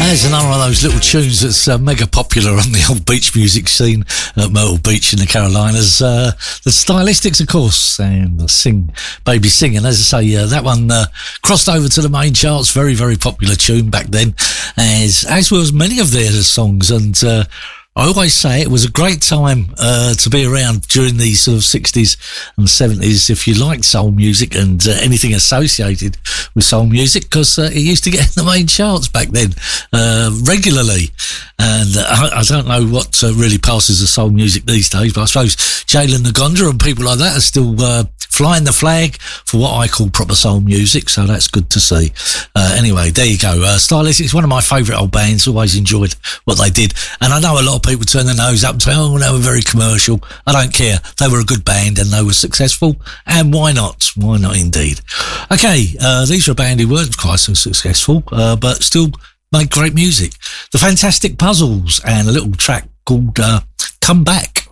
There's another one of those little tunes that's mega popular on the old beach music scene at Myrtle Beach in the Carolinas. The Stylistics, of course, and the Sing Baby Sing. And as I say, that one crossed over to the main charts. Very, very popular tune back then, as was many of their songs. And I always say it was a great time to be around during the sort of 60s and 70s if you liked soul music and anything associated with soul music, because it used to get in the main charts back then regularly. And I don't know what really passes as soul music these days, but I suppose Jalen Ngonda and people like that are still flying the flag for what I call proper soul music, so that's good to see. Anyway, there you go. Stylistics, one of my favourite old bands. Always enjoyed what they did, and I know a lot of people turn their nose up and say, oh, they were very commercial. I don't care. They were a good band and they were successful, and why not? Why not indeed? Okay, these were a band who weren't quite so successful, but still made great music. The Fantastic Puzzles, and a little track called Come Back.